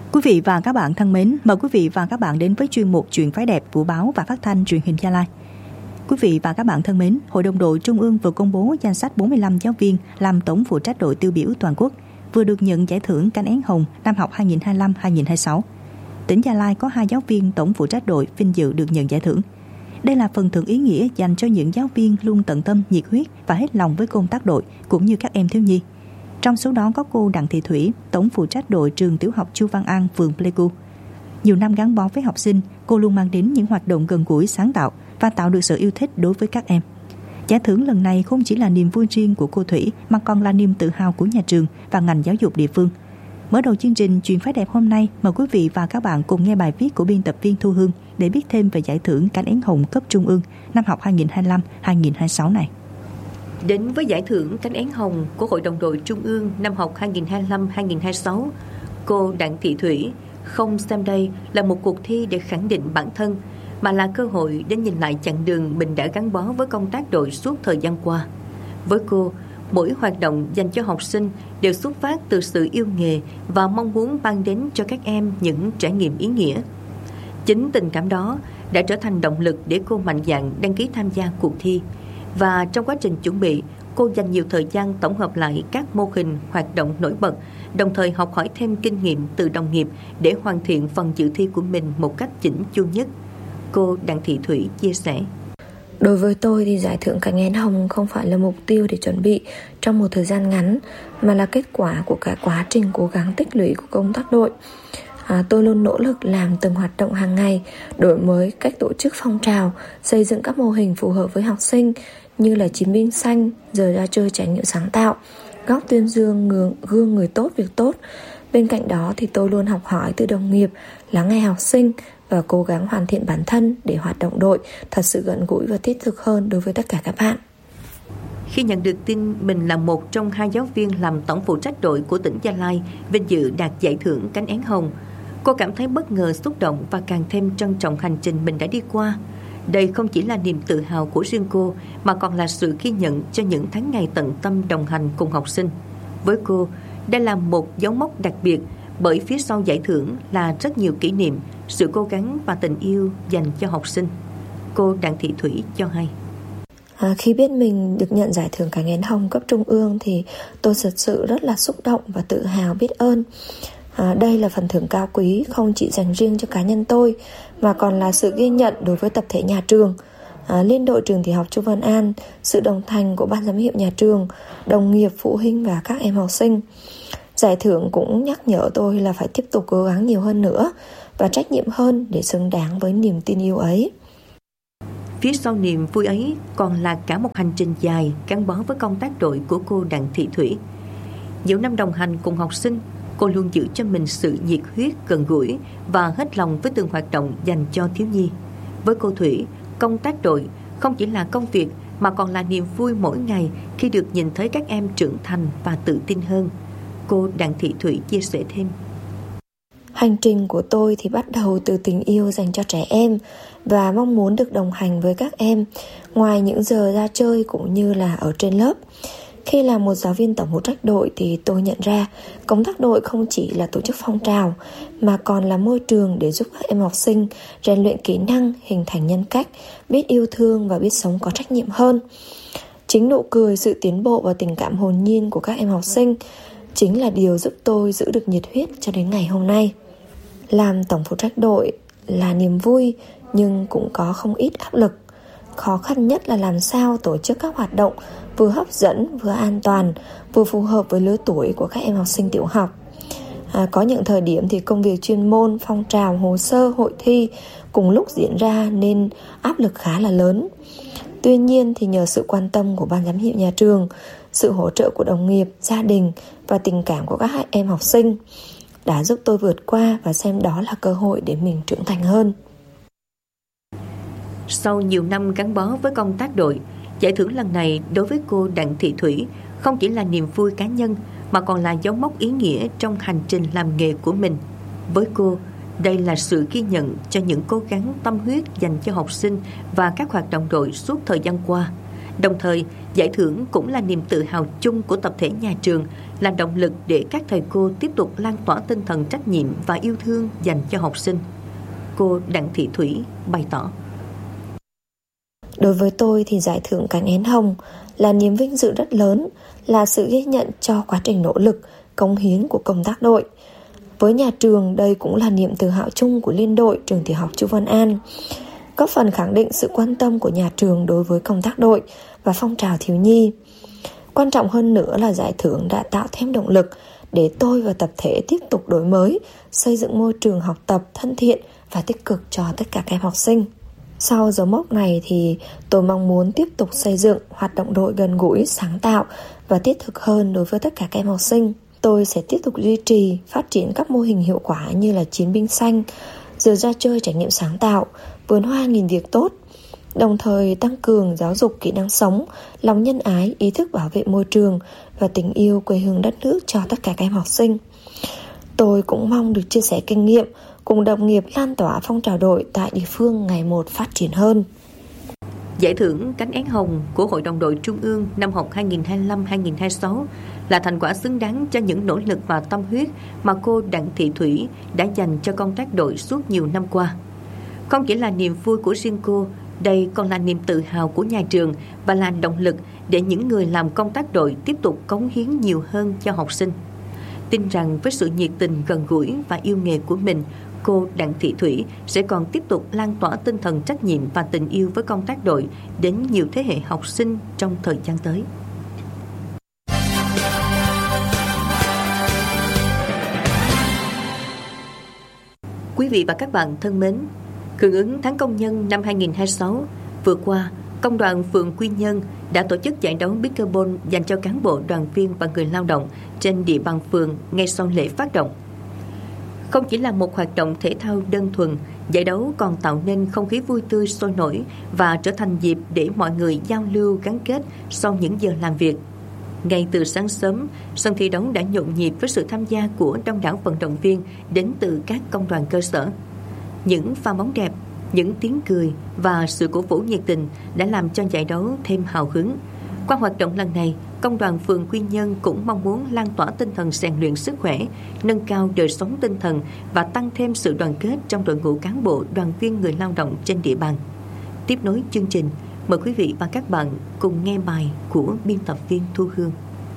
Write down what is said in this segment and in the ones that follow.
Quý vị và các bạn thân mến, mời quý vị và các bạn đến với chuyên mục Chuyện phái đẹp của báo và phát thanh truyền hình Gia Lai. Quý vị và các bạn thân mến, Hội đồng đội Trung ương vừa công bố danh sách 45 giáo viên làm tổng phụ trách đội tiêu biểu toàn quốc, vừa được nhận giải thưởng Cánh Én Hồng năm học 2025-2026. Tỉnh Gia Lai có 2 giáo viên tổng phụ trách đội vinh dự được nhận giải thưởng. Đây là phần thưởng ý nghĩa dành cho những giáo viên luôn tận tâm, nhiệt huyết và hết lòng với công tác đội cũng như các em thiếu nhi. Trong số đó có cô Đặng Thị Thủy, tổng phụ trách đội trường tiểu học Chu Văn An, phường Pleiku. Nhiều năm gắn bó với học sinh, cô luôn mang đến những hoạt động gần gũi, sáng tạo và tạo được sự yêu thích đối với các em. Giải thưởng lần này không chỉ là niềm vui riêng của cô Thủy mà còn là niềm tự hào của nhà trường và ngành giáo dục địa phương. Mở đầu chương trình Chuyện phái đẹp hôm nay, mời quý vị và các bạn cùng nghe bài viết của biên tập viên Thu Hương để biết thêm về giải thưởng Cánh Én Hồng cấp trung ương năm học 2025-2026 này. Đến với giải thưởng Cánh Én Hồng của Hội đồng đội Trung ương năm học 2025-2026, cô Đặng Thị Thủy không xem đây là một cuộc thi để khẳng định bản thân, mà là cơ hội để nhìn lại chặng đường mình đã gắn bó với công tác đội suốt thời gian qua. Với cô, mỗi hoạt động dành cho học sinh đều xuất phát từ sự yêu nghề và mong muốn mang đến cho các em những trải nghiệm ý nghĩa. Chính tình cảm đó đã trở thành động lực để cô mạnh dạn đăng ký tham gia cuộc thi. Và trong quá trình chuẩn bị, cô dành nhiều thời gian tổng hợp lại các mô hình hoạt động nổi bật, đồng thời học hỏi thêm kinh nghiệm từ đồng nghiệp để hoàn thiện phần dự thi của mình một cách chỉnh chu nhất. Cô Đặng Thị Thủy chia sẻ. Đối với tôi thì giải thưởng Cánh Én Hồng không phải là mục tiêu để chuẩn bị trong một thời gian ngắn, mà là kết quả của cả quá trình cố gắng tích lũy của công tác đội. Tôi luôn nỗ lực làm từng hoạt động hàng ngày, đổi mới cách tổ chức phong trào, xây dựng các mô hình phù hợp với học sinh như là chiến binh xanh, giờ ra chơi trải nghiệm sáng tạo, góc tuyên dương gương người tốt việc tốt. Bên cạnh đó thì tôi luôn học hỏi từ đồng nghiệp, lắng nghe học sinh và cố gắng hoàn thiện bản thân để hoạt động đội thật sự gần gũi và thiết thực hơn đối với tất cả các bạn. Khi nhận được tin mình là một trong 2 giáo viên làm tổng phụ trách đội của tỉnh Gia Lai vinh dự đạt giải thưởng Cánh Én Hồng, cô cảm thấy bất ngờ, xúc động và càng thêm trân trọng hành trình mình đã đi qua. Đây không chỉ là niềm tự hào của riêng cô mà còn là sự ghi nhận cho những tháng ngày tận tâm đồng hành cùng học sinh. Với cô, đây là một dấu mốc đặc biệt bởi phía sau giải thưởng là rất nhiều kỷ niệm, sự cố gắng và tình yêu dành cho học sinh. Cô Đặng Thị Thủy cho hay. Khi biết mình được nhận giải thưởng Cánh Én Hồng cấp trung ương thì tôi thật sự rất là xúc động và tự hào, biết ơn. Đây là phần thưởng cao quý không chỉ dành riêng cho cá nhân tôi mà còn là sự ghi nhận đối với tập thể nhà trường, liên đội trường tiểu học Chu Văn An, sự đồng hành của ban giám hiệu nhà trường, đồng nghiệp, phụ huynh và các em học sinh. Giải thưởng cũng nhắc nhở tôi là phải tiếp tục cố gắng nhiều hơn nữa và trách nhiệm hơn để xứng đáng với niềm tin yêu ấy. Phía sau niềm vui ấy còn là cả một hành trình dài gắn bó với công tác đội của cô Đặng Thị Thủy. Nhiều năm đồng hành cùng học sinh, cô luôn giữ cho mình sự nhiệt huyết, gần gũi và hết lòng với từng hoạt động dành cho thiếu nhi. Với cô Thủy, công tác đội không chỉ là công việc mà còn là niềm vui mỗi ngày khi được nhìn thấy các em trưởng thành và tự tin hơn. Cô Đặng Thị Thủy chia sẻ thêm. Hành trình của tôi thì bắt đầu từ tình yêu dành cho trẻ em và mong muốn được đồng hành với các em ngoài những giờ ra chơi cũng như là ở trên lớp. Khi là một giáo viên tổng phụ trách đội thì tôi nhận ra công tác đội không chỉ là tổ chức phong trào mà còn là môi trường để giúp các em học sinh rèn luyện kỹ năng, hình thành nhân cách, biết yêu thương và biết sống có trách nhiệm hơn. Chính nụ cười, sự tiến bộ và tình cảm hồn nhiên của các em học sinh chính là điều giúp tôi giữ được nhiệt huyết cho đến ngày hôm nay. Làm tổng phụ trách đội là niềm vui nhưng cũng có không ít áp lực. Khó khăn nhất là làm sao tổ chức các hoạt động vừa hấp dẫn, vừa an toàn, vừa phù hợp với lứa tuổi của các em học sinh tiểu học. Có những thời điểm thì công việc chuyên môn, phong trào, hồ sơ, hội thi cùng lúc diễn ra nên áp lực khá là lớn. Tuy nhiên thì nhờ sự quan tâm của ban giám hiệu nhà trường, sự hỗ trợ của đồng nghiệp, gia đình và tình cảm của các em học sinh đã giúp tôi vượt qua và xem đó là cơ hội để mình trưởng thành hơn. Sau nhiều năm gắn bó với công tác đội, giải thưởng lần này đối với cô Đặng Thị Thủy không chỉ là niềm vui cá nhân mà còn là dấu mốc ý nghĩa trong hành trình làm nghề của mình. Với cô, đây là sự ghi nhận cho những cố gắng tâm huyết dành cho học sinh và các hoạt động đội suốt thời gian qua. Đồng thời, giải thưởng cũng là niềm tự hào chung của tập thể nhà trường, là động lực để các thầy cô tiếp tục lan tỏa tinh thần trách nhiệm và yêu thương dành cho học sinh. Cô Đặng Thị Thủy bày tỏ. Đối với tôi thì giải thưởng Cánh Én Hồng là niềm vinh dự rất lớn, là sự ghi nhận cho quá trình nỗ lực, cống hiến của công tác đội. Với nhà trường, đây cũng là niềm tự hào chung của liên đội trường tiểu học Chu Văn An, góp phần khẳng định sự quan tâm của nhà trường đối với công tác đội và phong trào thiếu nhi. Quan trọng hơn nữa là giải thưởng đã tạo thêm động lực để tôi và tập thể tiếp tục đổi mới, xây dựng môi trường học tập thân thiện và tích cực cho tất cả các em học sinh. Sau dấu mốc này thì tôi mong muốn tiếp tục xây dựng hoạt động đội gần gũi, sáng tạo và thiết thực hơn đối với tất cả các em học sinh. Tôi sẽ tiếp tục duy trì, phát triển các mô hình hiệu quả như là chiến binh xanh, giờ ra chơi trải nghiệm sáng tạo, vườn hoa nghìn việc tốt, đồng thời tăng cường giáo dục kỹ năng sống, lòng nhân ái, ý thức bảo vệ môi trường và tình yêu quê hương đất nước cho tất cả các em học sinh. Tôi cũng mong được chia sẻ kinh nghiệm cùng đồng nghiệp lan tỏa phong trào đội tại địa phương ngày một phát triển hơn. Giải thưởng Cánh Én Hồng của Hội đồng đội Trung ương năm học 2025-2026 là thành quả xứng đáng cho những nỗ lực và tâm huyết mà cô Đặng Thị Thủy đã dành cho công tác đội suốt nhiều năm qua. Không chỉ là niềm vui của riêng cô, đây còn là niềm tự hào của nhà trường và là động lực để những người làm công tác đội tiếp tục cống hiến nhiều hơn cho học sinh. Tin rằng với sự nhiệt tình, gần gũi và yêu nghề của mình, cô Đặng Thị Thủy sẽ còn tiếp tục lan tỏa tinh thần trách nhiệm và tình yêu với công tác đội đến nhiều thế hệ học sinh trong thời gian tới. Quý vị và các bạn thân mến, hưởng ứng tháng công nhân năm 2026, vừa qua, Công đoàn phường Quy Nhơn đã tổ chức giải đấu pickleball dành cho cán bộ, đoàn viên và người lao động trên địa bàn phường ngay sau lễ phát động. Không chỉ là một hoạt động thể thao đơn thuần, giải đấu còn tạo nên không khí vui tươi sôi nổi và trở thành dịp để mọi người giao lưu gắn kết sau những giờ làm việc. Ngay từ sáng sớm, sân thi đấu đã nhộn nhịp với sự tham gia của đông đảo vận động viên đến từ các công đoàn cơ sở. Những pha bóng đẹp, những tiếng cười và sự cổ vũ nhiệt tình đã làm cho giải đấu thêm hào hứng. Qua hoạt động lần này, Công đoàn phường Quy Nhơn cũng mong muốn lan tỏa tinh thần rèn luyện sức khỏe, nâng cao đời sống tinh thần và tăng thêm sự đoàn kết trong đội ngũ cán bộ, đoàn viên, người lao động trên địa bàn. Tiếp nối chương trình, mời quý vị và các bạn cùng nghe bài của biên tập viên Thu Hương.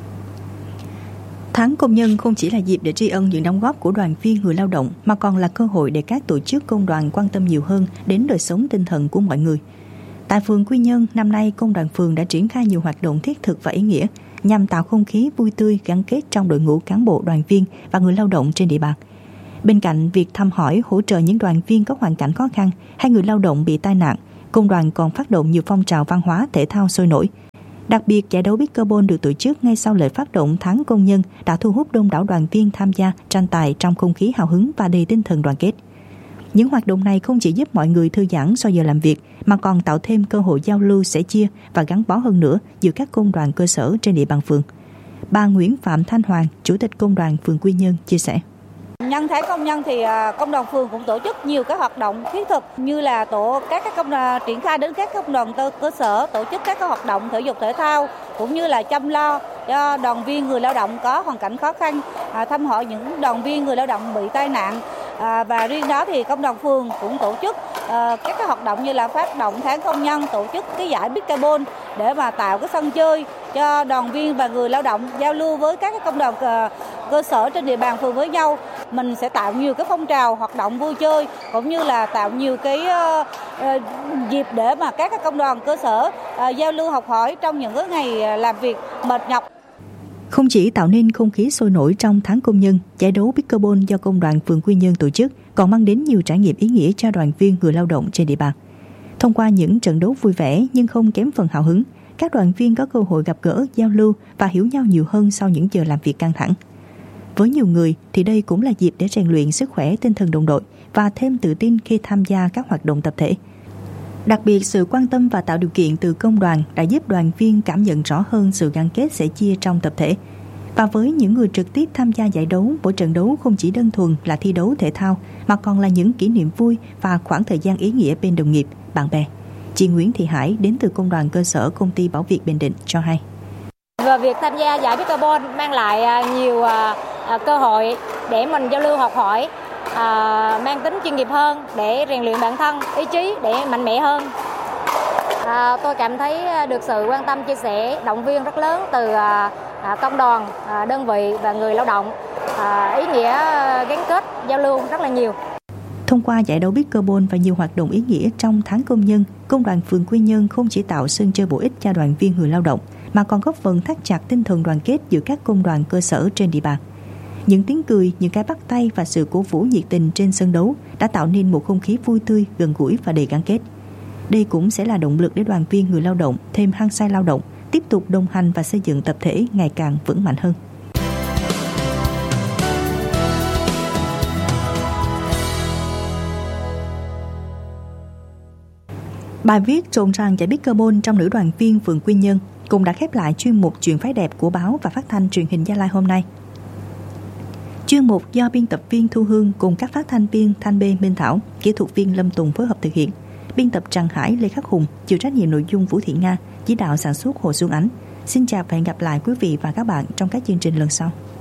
Tháng công nhân không chỉ là dịp để tri ân những đóng góp của đoàn viên, người lao động, mà còn là cơ hội để các tổ chức công đoàn quan tâm nhiều hơn đến đời sống tinh thần của mọi người. Tại phường Quy Nhơn, năm nay công đoàn phường đã triển khai nhiều hoạt động thiết thực và ý nghĩa nhằm tạo không khí vui tươi, gắn kết trong đội ngũ cán bộ, đoàn viên và người lao động trên địa bàn. Bên cạnh việc thăm hỏi, hỗ trợ những đoàn viên có hoàn cảnh khó khăn hay người lao động bị tai nạn, công đoàn còn phát động nhiều phong trào văn hóa, thể thao sôi nổi. Đặc biệt, giải đấu pickleball được tổ chức ngay sau lễ phát động tháng công nhân đã thu hút đông đảo đoàn viên tham gia tranh tài trong không khí hào hứng và đầy tinh thần đoàn kết. Những hoạt động này không chỉ giúp mọi người thư giãn sau giờ làm việc, mà còn tạo thêm cơ hội giao lưu, sẻ chia và gắn bó hơn nữa giữa các công đoàn cơ sở trên địa bàn phường. Bà Nguyễn Phạm Thanh Hoàng, Chủ tịch Công đoàn phường Quy Nhơn chia sẻ. Nhân tháng công nhân thì công đoàn phường cũng tổ chức nhiều các hoạt động thiết thực như là các công đoàn triển khai đến các công đoàn cơ sở tổ chức các hoạt động thể dục thể thao cũng như là chăm lo cho đoàn viên, người lao động có hoàn cảnh khó khăn, thăm hỏi những đoàn viên, người lao động bị tai nạn. Và riêng đó thì công đoàn phường cũng tổ chức các cái hoạt động như là phát động tháng công nhân, tổ chức cái giải pickleball để mà tạo cái sân chơi cho đoàn viên và người lao động giao lưu với các cái công đoàn cơ sở trên địa bàn phường với nhau. Mình sẽ tạo nhiều cái phong trào hoạt động vui chơi cũng như là tạo nhiều cái dịp để mà các cái công đoàn cơ sở giao lưu học hỏi trong những cái ngày làm việc mệt nhọc. Không chỉ tạo nên không khí sôi nổi trong tháng công nhân, giải đấu pickleball do Công đoàn phường Quy Nhơn tổ chức còn mang đến nhiều trải nghiệm ý nghĩa cho đoàn viên, người lao động trên địa bàn. Thông qua những trận đấu vui vẻ nhưng không kém phần hào hứng, các đoàn viên có cơ hội gặp gỡ, giao lưu và hiểu nhau nhiều hơn sau những giờ làm việc căng thẳng. Với nhiều người thì đây cũng là dịp để rèn luyện sức khỏe, tinh thần đồng đội và thêm tự tin khi tham gia các hoạt động tập thể. Đặc biệt, sự quan tâm và tạo điều kiện từ công đoàn đã giúp đoàn viên cảm nhận rõ hơn sự gắn kết sẻ chia trong tập thể. Và với những người trực tiếp tham gia giải đấu, mỗi trận đấu không chỉ đơn thuần là thi đấu thể thao mà còn là những kỷ niệm vui và khoảng thời gian ý nghĩa bên đồng nghiệp, bạn bè. Chị Nguyễn Thị Hải đến từ Công đoàn Cơ sở Công ty Bảo Việt Bình Định cho hay. Và việc tham gia giải Pickleball mang lại nhiều cơ hội để mình giao lưu học hỏi, mang tính chuyên nghiệp hơn để rèn luyện bản thân, ý chí để mạnh mẽ hơn. Tôi cảm thấy được sự quan tâm, chia sẻ, động viên rất lớn từ công đoàn, đơn vị và người lao động. Ý nghĩa gắn kết, giao lưu rất là nhiều. Thông qua giải đấu Pickleball và nhiều hoạt động ý nghĩa trong tháng công nhân, Công đoàn phường Quy Nhơn không chỉ tạo sân chơi bổ ích cho đoàn viên người lao động, mà còn góp phần thắt chặt tinh thần đoàn kết giữa các công đoàn cơ sở trên địa bàn. Những tiếng cười, những cái bắt tay và sự cổ vũ nhiệt tình trên sân đấu đã tạo nên một không khí vui tươi, gần gũi và đầy gắn kết. Đây cũng sẽ là động lực để đoàn viên người lao động thêm hăng say lao động, tiếp tục đồng hành và xây dựng tập thể ngày càng vững mạnh hơn. Bài viết rộn ràng giải Pickleball trong nữ đoàn viên phường Quy Nhơn cũng đã khép lại chuyên mục Chuyện phái đẹp của báo và phát thanh truyền hình Gia Lai hôm nay. Chuyên mục do biên tập viên Thu Hương cùng các phát thanh viên Thanh Bê, Minh Thảo, kỹ thuật viên Lâm Tùng phối hợp thực hiện. Biên tập Trần Hải, Lê Khắc Hùng, chịu trách nhiệm nội dung Vũ Thị Nga, chỉ đạo sản xuất Hồ Xuân Ánh. Xin chào và hẹn gặp lại quý vị và các bạn trong các chương trình lần sau.